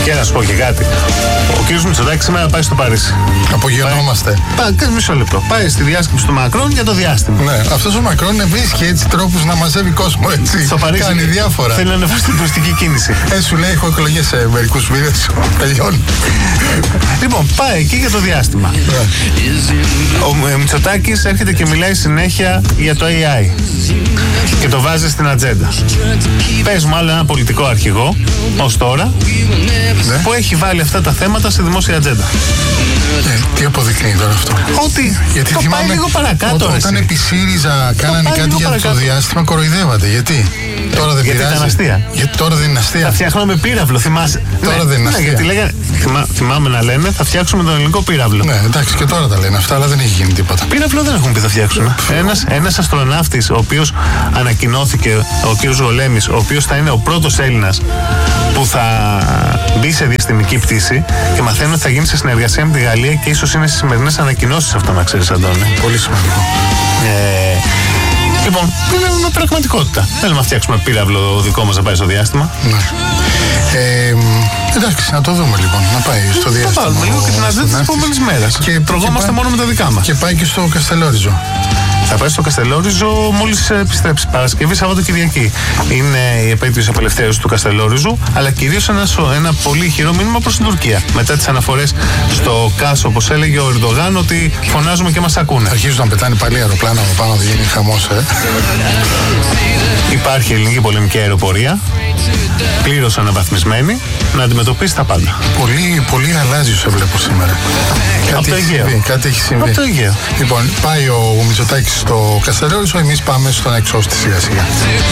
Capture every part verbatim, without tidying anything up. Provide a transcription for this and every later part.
Και να σου πω και κάτι. Ο κ. Μητσοτάκης σήμερα πάει στο Παρίσι. Απογειωνόμαστε. Πάει, μισό λεπτό. Πάει στη διάσκεψη του Μακρόν για το διάστημα. Ναι, αυτός ο Μακρόν βρίσκει έτσι τρόπους να μαζεύει κόσμο, έτσι. Στο Παρίσι κάνει διάφορα. Θέλει να ανεβάσει την τουριστική κίνηση. Ε, σου λέει, έχω εκλογές σε μερικούς μήνες. Τελειώνει. Λοιπόν, πάει εκεί για το διάστημα. Yeah. Ο Μητσοτάκης έρχεται και μιλάει συνέχεια για το έι άι και το βάζει στην ατζέντα. Πες μου άλλο ένα πολιτικό αρχηγό ως τώρα yeah. που έχει βάλει αυτά τα θέματα στη δημόσια ατζέντα. Ε, τι αποδεικνύει τώρα αυτό? Ότι γιατί το θυμάμαι, πάει λίγο παρακάτω. Ό, όταν επί ΣΥΡΙΖΑ κάνανε κάτι για παρακάτω. Το διάστημα, κοροϊδεύατε. Γιατί? Τώρα δεν γιατί πειράζει. Ήταν αστεία. Γιατί τώρα δεν είναι αστεία. Θα φτιάχνουμε πύραυλο, θυμάσαι. Τώρα ναι, δεν είναι αστεία. Ναι, γιατί λέγανε, θυμά, θυμάμαι να λένε θα φτιάξουμε τον ελληνικό πύραυλο. Ναι, εντάξει, και τώρα τα λένε αυτά, αλλά δεν έχει γίνει τίποτα. Πύραυλο δεν έχουν πει θα φτιάξουμε. Ένας, ένας αστροναύτης, ο οποίος ανακοινώθηκε, ο κ. Γολέμης, ο οποίος θα είναι ο πρώτος Έλληνας που θα μπει σε διαστημική πτήση και μαθαίνω ότι θα γίνει σε συνεργασία με τη Γαλλία και ίσως είναι στις σημερινές ανακοινώσεις αυτό, να ξέρεις, Αντώνη. Πολύ σημαντικό. Ε, λοιπόν, είναι πραγματικότητα. Θέλουμε να φτιάξουμε πύραυλο δικό μας να πάει στο διάστημα. Ναι. Ε, εντάξει, να το δούμε λοιπόν. Να πάει στο διάστημα. Θα πάρουμε λίγο και την ατζέντα της επόμενης μέρας. Και προγόμαστε μόνο με τα δικά μας. Και πάει και στο Καστελόριζο. Θα πάει στο Καστελόριζο μόλις επιστρέψει. Παρασκευή, Σαββατοκυριακή. Είναι η επέτειος απελευθέρωσης του Καστελόριζου, αλλά κυρίως ένα, ένα πολύ χειρό μήνυμα προς την Τουρκία. Μετά τις αναφορές στο ΚΑΣ, όπως έλεγε ο Ερντογάν, ότι φωνάζουμε και μας ακούνε. Αρχίζουν να πετάνε πάλι αεροπλάνα από πάνω, δεν γίνει χαμός, ε. Υπάρχει ελληνική πολεμική αεροπορία, πλήρως αναβαθμισμένη, να αντιμετωπίσει τα πάντα. Πολύ, πολύ αλλάζει σε βλέπω σήμερα. Από το Αιγαίο. Συμβεί, κάτι έχει συμβεί. Από το Αιγαίο. Λοιπόν, πάει ο Μητσοτάκης στο Καστελόριζο, εμείς πάμε στον εξώστη σιγά σιγά.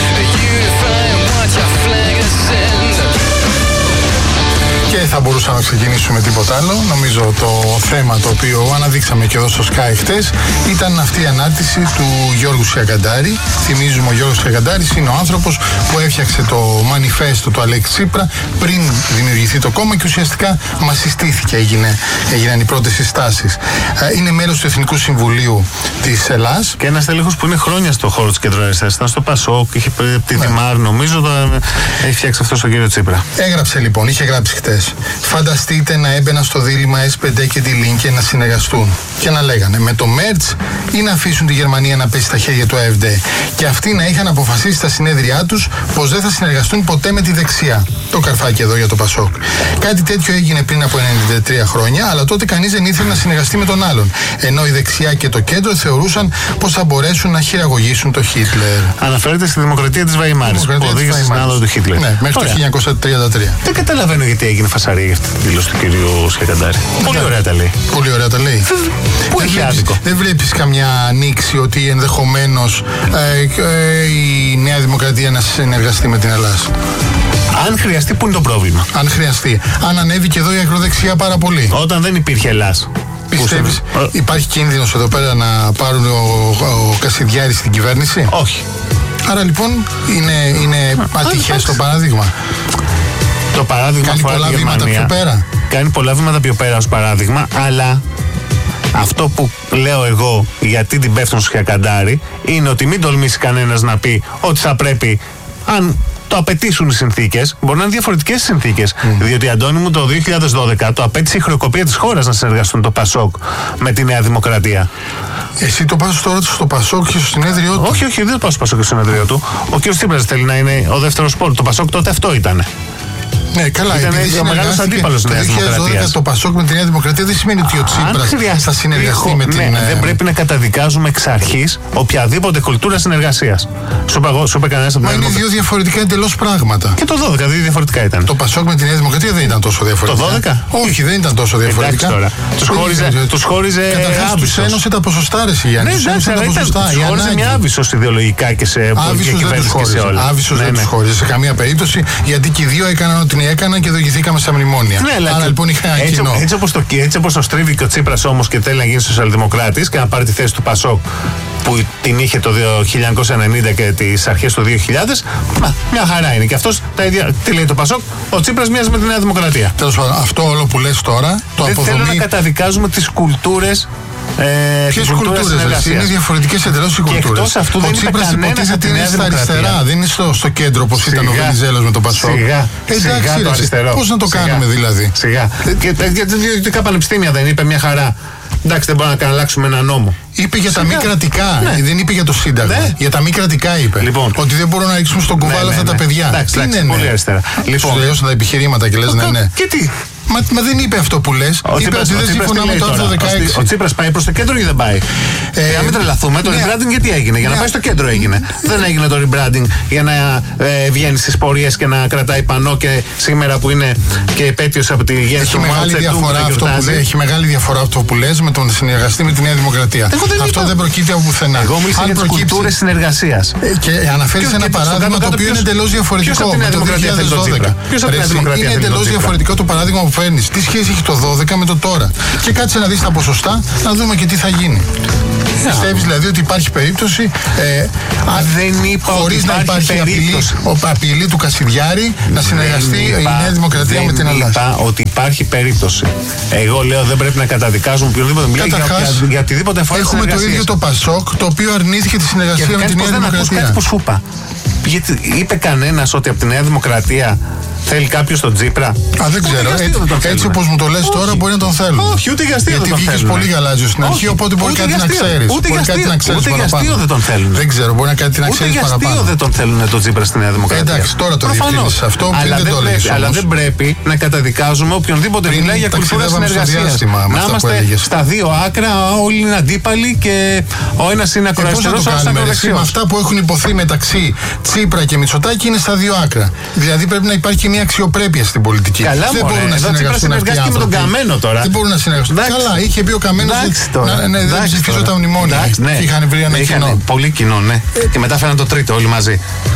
Και θα μπορούσαμε να ξεκινήσουμε τίποτα άλλο. Νομίζω το θέμα το οποίο αναδείξαμε και εδώ στο Sky χτες ήταν αυτή η ανάρτηση του Γιώργου Σιακαντάρη. Θυμίζουμε, ο Γιώργος Σιακαντάρης είναι ο άνθρωπος που έφτιαξε το μανιφέστο του Αλέξη Τσίπρα πριν δημιουργηθεί το κόμμα και ουσιαστικά μας συστήθηκε, έγινε, έγιναν οι πρώτες συστάσεις. Είναι μέλος του Εθνικού Συμβουλίου της Ελλάς. Και ένας τέλεχος που είναι χρόνια στο χώρο της κεντροαριστεράς. Ήταν στο Πασόκ, είχε πει τη Δημάρ, νομίζω, το έχει φτιάξει αυτό στον κύριο Τσίπρα. Έγραψε λοιπόν, είχε γράψει χτες. Φανταστείτε να έμπαιναν στο δίλημμα ες πι ντι και τη Λίνκε να συνεργαστούν και να λέγανε με το Μέρτς ή να αφήσουν τη Γερμανία να πέσει στα χέρια του έι εφ ντι και αυτοί να είχαν αποφασίσει στα συνέδριά τους πως δεν θα συνεργαστούν ποτέ με τη δεξιά. Το καρφάκι εδώ για το Πασόκ. Κάτι τέτοιο έγινε πριν από ενενήντα τρία χρόνια, αλλά τότε κανείς δεν ήθελε να συνεργαστεί με τον άλλον. Ενώ η δεξιά και το κέντρο θεωρούσαν πως θα μπορέσουν να χειραγωγήσουν τον Χίτλερ. Αναφέρεται στη δημοκρατία της Βαϊμάρης που οδήγησε στην άνοδο του Χίτλερ. Ναι, μέχρι το χίλια εννιακόσια τριάντα τρία. Δεν καταλαβαίνω γιατί έγινε φασαρία για αυτή τη δήλωση του κυρίου Σιακαντάρη. Πολύ ωραία τα λέει. Πολύ ωραία τα λέει. Πού έχει άδικο. Δεν βλέπεις καμιά ανοίξη ότι ενδεχομένως ε, ε, η Νέα Δημοκρατία να συνεργαστεί με την Ελλάδα? Αν χρειαστεί, πού είναι το πρόβλημα? Αν χρειαστεί. Αν ανέβει και εδώ η ακροδεξιά πάρα πολύ. Όταν δεν υπήρχε Ελλάς. Πιστεύεις υπάρχει κίνδυνος εδώ πέρα να πάρουν ο, ο Κασιδιάρης στην κυβέρνηση? Όχι. Άρα λοιπόν είναι, είναι ατυχές το παράδειγμα. Το παράδειγμα κάνει πολλά βήματα πιο πέρα. Κάνει πολλά βήματα πιο πέρα ως παράδειγμα, αλλά αυτό που λέω εγώ γιατί την πέφτουν στο Σιακαντάρη είναι ότι μην τολμήσει κανένας να πει ότι θα πρέπει, αν το απαιτήσουν οι συνθήκες, μπορεί να είναι διαφορετικές συνθήκες. Mm. Διότι, Αντώνη μου, το δύο χιλιάδες δώδεκα το απέτησε η χρεοκοπία της χώρας να συνεργαστούν το Πασόκ με τη Νέα Δημοκρατία. Εσύ το πας τώρα στο Πασόκ και στο συνέδριό του? Όχι, όχι, δεν το πάω στο Πασόκ και στο συνέδριό του. Ο κ. Τσίπρας θέλει να είναι ο δεύτερος πόλος. Το Πασόκ τότε αυτό ήταν. Ναι, καλά, ήταν ο μεγάλος αντίπαλος της Νέας Δημοκρατίας. Το Πασόκ με τη Νέα Δημοκρατία δεν σημαίνει ότι ο Τσίπρας θα συνεργαστεί με την. Ναι, δεν πρέπει να καταδικάζουμε εξ αρχής οποιαδήποτε κουλτούρα συνεργασίας. Σου είπα εγώ, σου είπα κανένας από την Μα είναι δύο διαφορετικά εντελώς πράγματα. Και το δώδεκα, δύο διαφορετικά ήταν. Το Πασόκ με τη Νέα Δημοκρατία δεν ήταν τόσο διαφορετικά. Το δώδεκα? Όχι, δεν ήταν τόσο διαφορετικά. Τους χώριζε. Καταρχάς τους ένωσε τα ποσοστά, ρε Γιάννη. Τους χώριζε μια άβυσος ιδεολογικά και σε πολιτική κυβέρνηση και σε όλα. Άβυσος δεν τους χώριζε σε καμία περίπτωση, γιατί και οι δύο έκαναν ό,τι έκαναν και οδηγηθήκαμε στα μνημόνια. Ναι, άρα λοιπόν είχα ένα έτσι, κοινό. Έτσι όπως το, το στρίβει και ο Τσίπρας όμως και θέλει να γίνει σοσιαλδημοκράτης και να πάρει τη θέση του Πασόκ που την είχε το χίλια εννιακόσια ενενήντα και τις αρχές του δύο χιλιάδες, μα, μια χαρά είναι. Και αυτός τα ίδια, τι λέει το Πασόκ, ο Τσίπρας μοιάζει με τη Νέα Δημοκρατία. Τέλος πάντων, αυτό όλο που λες τώρα το δεν αποδομεί. Δεν θέλω να καταδικάζουμε τις κουλτούρες Ε, Ποιες κουλτούρες, είναι διαφορετικές εντελώς οι κουλτούρες. Και εκτός αυτού ο δεν είπε Τσίπρας κανένας υποτίθεται είναι στα αριστερά, δεν είναι στο, στο κέντρο όπως ήταν ο Βενιζέλος με τον Πασόκ. Σιγά, εντάξει, σιγά, πώς να το σιγά, κάνουμε δηλαδή. Σιγά. Και τα ιδιωτικά πανεπιστήμια δεν είπε μια χαρά. Εντάξει, δεν μπορούμε να αλλάξουμε ένα νόμο. Είπε για τα μη κρατικά, ναι. δεν είπε για το Σύνταγμα. Ναι. Για τα μη κρατικά είπε. Λοιπόν. Ότι δεν μπορούν να ρίξουν στον κουβάλα ναι, αυτά ναι, τα παιδιά. Εντάξει, τι εντάξει, είναι, πολύ ναι. αριστερά. Λοιπόν, σου τελειώσαν τα επιχειρήματα και λες ναι, ναι. Και τι. Μα, μα δεν είπε αυτό που λες. Ο είπε Τσίπρας, ότι δεν συμφωνά με το άρθρο δεκαέξι. Ο Τσίπρας πάει προς το κέντρο ή δεν πάει. Ε, ε, μην τρελαθούμε. Το ναι. rebranding γιατί έγινε. Για ναι. να πάει στο κέντρο έγινε. Ναι. Δεν έγινε το rebranding για να ε, βγαίνει στις πορείες και να κρατάει πανό και σήμερα που είναι και επέτειος από τη γέννηση του Μάου. Έχει μεγάλη διαφορά αυτό που λες με τον συνεργαστή με τη Νέα Δημοκρατία. Αυτό δεν προκύπτει από πουθενά. Εγώ μίλησα για τις κουλτούρες συνεργασίας. Και αναφέρεις ένα παράδειγμα το οποίο είναι εντελώς διαφορετικό με το δύο χιλιάδες δώδεκα. Είναι εντελώς διαφορετικό το παράδειγμα που φέρνεις. Τι σχέση έχει το δώδεκα με το τώρα. Και κάτσε να δεις τα ποσοστά, να δούμε και τι θα γίνει. Yeah. Πιστεύεις δηλαδή ότι υπάρχει περίπτωση ε, δεν είπα χωρίς να υπάρχει απειλή, απειλή του Κασιδιάρη να συνεργαστεί είπα, η Νέα Δημοκρατία δεν με την Ελλάδα. Είπα ότι υπάρχει περίπτωση. Εγώ λέω δεν πρέπει να καταδικάζουμε οποιονδήποτε μιλάει για, για, για οτιδήποτε φορά. Έχουμε το ίδιο το Πασόκ το οποίο αρνήθηκε τη συνεργασία και με τη Νέα Δημοκρατία. Κάτι που σου είπα. Γιατί είπε κανένας ότι από τη Νέα Δημοκρατία θέλει κάποιο τον Τσίπρα. Α, δεν ξέρω. Έτσι, έτσι όπως μου το λες τώρα μπορεί να τον θέλουν. Όχι, ούτε για αστείο δεν τον θέλουν. Γιατί βγήκες πολύ γαλάζιο στην αρχή, οπότε μπορεί κάτι να ξέρεις. Ούτε για αστείο δεν τον θέλουν. Δεν ξέρω, μπορεί να κάτι να ξέρεις παραπάνω. Ούτε για αστείο δεν τον θέλουν τον Τσίπρα στη Νέα Δημοκρατία. Εντάξει, τώρα το διευκρίνησες αυτό, πριν δεν το λες. Αλλά δεν πρέπει να καταδικάζουμε οποιονδήποτε μιλάει για κουλτούρα συνεργασίας. Να είμαστε στα δύο άκρα, όλοι είναι αντίπαλοι και ο ένας είναι ακροαριστερός, ο άλλος είναι ακροδεξιός. Αυτά που έχουν υποθεί μεταξύ Τσίπρα και Μητσοτάκη είναι στα δύο άκρα. Δηλαδή πρέπει να υπάρχει μια αξιοπρέπεια στην πολιτική. Καλά, δεν μωρέ, μπορούν να συνεργαστούν αυτοί οι άνθρωποι. Με τον Καμένο τώρα. Δεν μπορούν να συνεργαστούν. Καλά, είχε πει ο Καμένος δεν ψηφίζω τα μνημόνια. Και είχαν βρει ένα κοινό. Πολύ κοινό, ναι. Και μετά φέραν το τρίτο όλοι μαζί.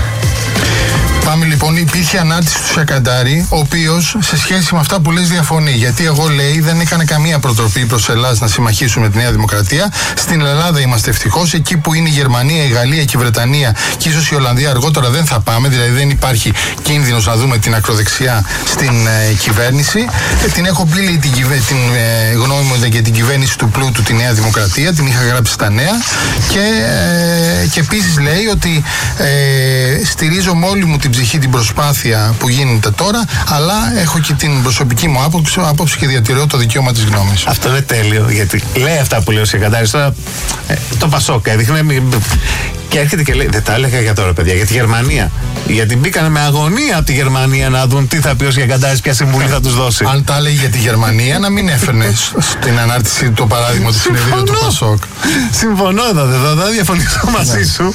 Πάμε λοιπόν, υπήρχε ανάρτηση του Σακαντάρη, ο οποίος σε σχέση με αυτά που λες διαφωνεί. Γιατί εγώ λέει δεν έκανε καμία προτροπή προς Ελλάς να συμμαχίσουμε με τη Νέα Δημοκρατία. Στην Ελλάδα είμαστε ευτυχώς. Εκεί που είναι η Γερμανία, η Γαλλία και η Βρετανία και ίσως η Ολλανδία αργότερα δεν θα πάμε. Δηλαδή δεν υπάρχει κίνδυνος να δούμε την ακροδεξιά στην ε, κυβέρνηση. Ε, την έχω πει την, την ε, γνώμη μου για την κυβέρνηση του πλούτου τη Νέα Δημοκρατία. Την είχα γράψει στα νέα. Και, ε, και επίσης λέει ότι ε, στηρίζω μόλι μου την ψυχή την προσπάθεια που γίνεται τώρα, αλλά έχω και την προσωπική μου άποψη, άποψη και διατηρώ το δικαίωμα της γνώμης. Αυτό είναι τέλειο, γιατί λέει αυτά που λέει ο Σιακαντάρης τώρα. Ε, το Πασόκ έδειχνε. Και έρχεται και λέει, δεν τα έλεγα για τώρα, παιδιά, για τη Γερμανία. Γιατί μπήκανε με αγωνία από τη Γερμανία να δουν τι θα πει ο Σιακαντάρης, ποια συμβουλή θα τους δώσει. Αν τα έλεγε για τη Γερμανία, να μην έφερνε στην ανάρτηση το παράδειγμα του συνεδρίου του Πασόκ. Συμφωνώ εδώ, δεν θα διαφωνήσω μαζί σου.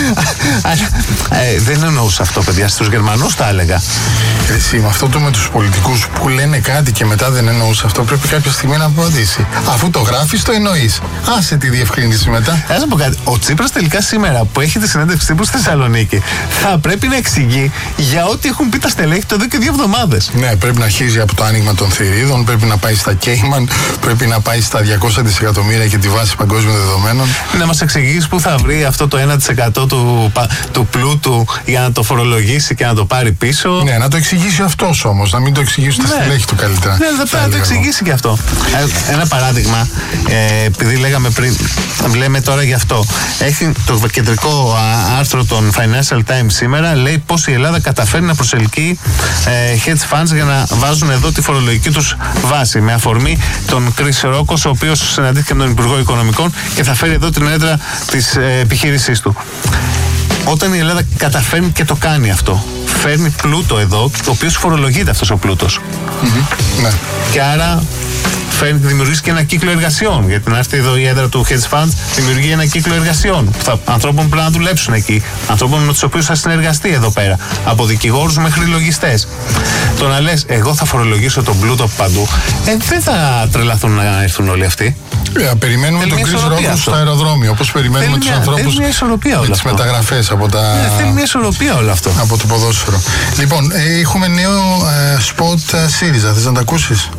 ε, δεν εννοούσα αυτό, παιδιά. Στους Γερμανούς τα έλεγα. Εσύ, με αυτό το με τους πολιτικούς που λένε κάτι και μετά δεν εννοούσα αυτό, πρέπει κάποια στιγμή να απαντήσει. Αφού το γράφεις, το εννοείς. Άσε τη διευκρίνηση μετά. Ας πω κάτι. Ο Τσίπρας τελικά σήμερα που έχει τη συνέντευξη τύπου στη Θεσσαλονίκη θα πρέπει να εξηγεί για ό,τι έχουν πει τα στελέχη του εδώ και δύο εβδομάδες. Ναι, πρέπει να αρχίζει από το άνοιγμα των θηρίδων, πρέπει να πάει στα Κέιμαν, πρέπει να πάει στα διακόσια δισεκατομμύρια και τη βάση παγκόσμιων δεδομένων. Να μας εξηγήσει πού θα βρει αυτό το ένα τοις εκατό του, του πλούτου για να το φορολογήσει και να το πάρει πίσω. Ναι, να το εξηγήσει αυτός όμως, να μην το εξηγήσει τα ναι. στελέχη του καλύτερα. Ναι, θα πρέπει να το εξηγήσει και αυτό. Ένα παράδειγμα, ε, επειδή λέγαμε πριν, λέμε τώρα γι' αυτό. Έχει το κεντρικό άρθρο των Financial Times σήμερα, λέει πως η Ελλάδα καταφέρει να προσελκύει ε, hedge funds για να βάζουν εδώ τη φορολογική τους βάση. Με αφορμή τον Chris Rockos, ο οποίος συναντήθηκε με τον Υπουργό Οικονομικών και θα φέρει εδώ την έδρα της ε, επιχείρησής του. Όταν η Ελλάδα καταφέρνει και το κάνει αυτό, φέρνει πλούτο εδώ, ο οποίος φορολογείται αυτός ο πλούτος. Mm-hmm. Ναι. Και άρα φέρνει, δημιουργήσει και ένα κύκλο εργασιών. Γιατί να έρθει εδώ η έδρα του hedge funds, δημιουργεί ένα κύκλο εργασιών. Θα, ανθρώπων που πρέπει να δουλέψουν εκεί. Ανθρώπων με τους οποίους θα συνεργαστεί εδώ πέρα. Από δικηγόρους μέχρι λογιστές. Το να λες, εγώ θα φορολογήσω τον πλούτο από παντού, ε, δεν θα τρελαθούν να έρθουν όλοι αυτοί. Yeah, περιμένουμε τον Chris Rockos στο αεροδρόμιο, όπως περιμένουμε τους ανθρώπους με τις μεταγραφές από τα... Ναι, θέλει μια ισορροπία όλο αυτό. Από το ποδόσφαιρο. Λοιπόν, ε, έχουμε νέο ε, spot ε, ΣΥΡΙΖΑ, θες να τα ακούσεις?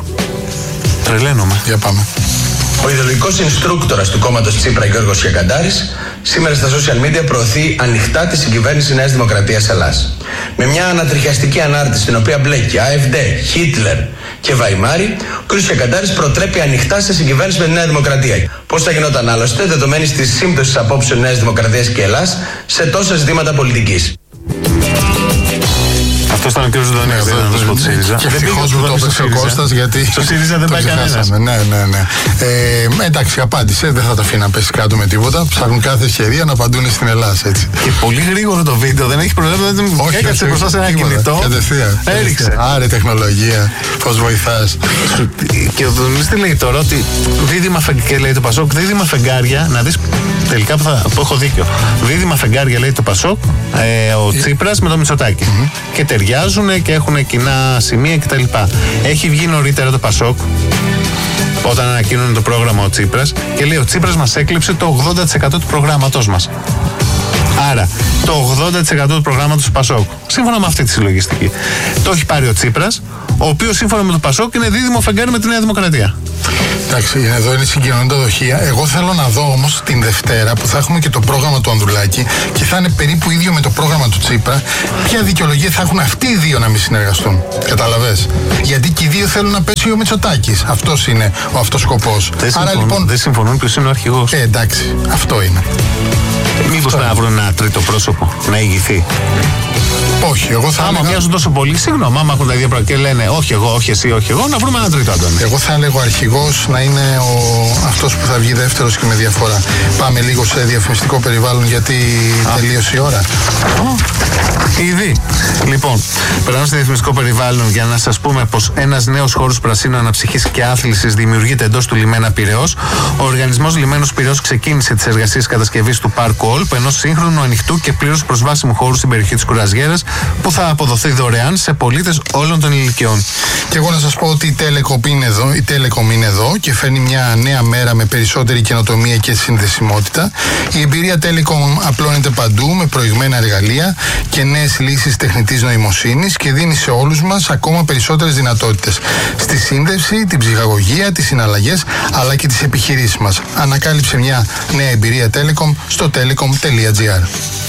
Τρελαίνομαι. Για πάμε. Ο ιδεολογικός ινστρούκτορας του κόμματος Τσίπρα, Γιώργος Σιακαντάρης, σήμερα στα social media προωθεί ανοιχτά τη συγκυβέρνηση Νέας Δημοκρατίας Ελλάς. Με μια ανατριχιαστική ανάρτηση στην οποία μπλέκει AfD, Χίτλερ και Βαϊμάρι, ο κ. Χιακαντάρης προτρέπει ανοιχτά σε συγκυβέρνηση με τη Νέα Δημοκρατία. Πώς θα γινόταν άλλωστε, δεδομένης της σύμπτωσης απόψεων Νέας Δημοκρατίας και Ελλάς σε τόσα ζητήματα πολιτικής. Αυτό ήταν ο κ. Ζουντονίας, δεν ήταν το ΣΥΡΙΖΑ. Και ευτυχώς που το έπαιξε ο Κώστας, γιατί. Στο ΣΥΡΙΖΑ δεν πάει κανένας. Ναι, ναι, ναι. Ε, εντάξει, απάντησε, δεν θα τα αφήνει να πέσει κάτω με τίποτα. Ψάχνουν κάθε ευκαιρία να απαντούν στην Ελλάδα, έτσι. Και πολύ γρήγορο το βίντεο, δεν έχει προβλέψει. Όχι, έκατσε μπροστά σε ένα κινητό. Κατευθείαν. Έριξε. Άρε τεχνολογία, πώς βοηθάς. Και ο Δουνής τι λέει τώρα, ότι δίδυμα φεγγάρια, λέει το Πασόκ, δίδυμα φεγγάρια, να δεις τελικά που, θα, που έχω δίκιο. Δίδυμα φεγγάρια, λέει το Πασόκ, ε, ο Τσίπρας με το Μητσοτάκη. Mm-hmm. Και ταιριάζουν και έχουν κοινά σημεία κτλ. Έχει βγει νωρίτερα το Πασόκ, όταν ανακοίνωνε το πρόγραμμα ο Τσίπρας, και λέει: ο Τσίπρας μας έκλειψε το ογδόντα τοις εκατό του προγράμματός μας. Άρα, το ογδόντα τοις εκατό του προγράμματος του Πασόκ, σύμφωνα με αυτή τη συλλογιστική, το έχει πάρει ο Τσίπρας, ο οποίος σύμφωνα με το Πασόκ είναι δίδυμο φεγγάρι με τη Νέα Δημοκρατία. Εντάξει, εδώ είναι συγκοινωνούντα δοχεία. Εγώ θέλω να δω όμως την Δευτέρα που θα έχουμε και το πρόγραμμα του Ανδρουλάκη και θα είναι περίπου ίδιο με το πρόγραμμα του Τσίπρα. Ποια δικαιολογία θα έχουν αυτοί οι δύο να μην συνεργαστούν. Καταλαβες. Γιατί και οι δύο θέλουν να πέσει ο Μητσοτάκης. Αυτός είναι ο αυτός σκοπός. Δεν συμφωνούν, λοιπόν, δεν συμφωνούν ποιος είναι ο αρχηγός. Ε, εντάξει, αυτό είναι. Μήπως να βρουν ένα τρίτο πρόσωπο να ηγηθεί. Όχι, εγώ θα. Άμα έλεγα... μοιάζουν τόσο πολύ, συγγνώμη, άμα έχουν τα ίδια πράγματα και λένε όχι εγώ, όχι εσύ, όχι εγώ, να βρούμε ένα τρίτο Αντώνη. Εγώ θα έλεγα ο αρχηγός να είναι ο... αυτός που θα βγει δεύτερος και με διαφορά. Πάμε λίγο σε διαφημιστικό περιβάλλον, γιατί Α. τελείωσε η ώρα. Oh. Ήδη. Λοιπόν, περνάμε στο διαφημιστικό περιβάλλον για να σας πούμε πως ένας νέος χώρος πρασίνου αναψυχής και άθλησης δημιουργείται εντός του λιμένα Πειραιώς. Ο οργανισμός Λιμένος Πειραιώς ξεκίνησε τις εργασίες κατασκευής του πάρκου Όλπ, ενός σύγχρονου, ανοιχτού και πλήρως προσβάσιμου χώρου στην περιοχή της Κουραζιέρας, που θα αποδοθεί δωρεάν σε πολίτες όλων των ηλικιών. Και εγώ να σας πω ότι η Telecom είναι εδώ, η Telecom είναι εδώ και φέρνει μια νέα μέρα με περισσότερη καινοτομία και συνδεσιμότητα. Η εμπειρία Telecom απλώνεται παντού με προηγμένα εργαλεία και νέες λύσεις τεχνητής νοημοσύνης και δίνει σε όλους μας ακόμα περισσότερες δυνατότητες στη σύνδεση, την ψυχαγωγία, τις συναλλαγές αλλά και τις επιχειρήσεις μας. Ανακάλυψε μια νέα εμπειρία Telecom στο telecom τελεία gr.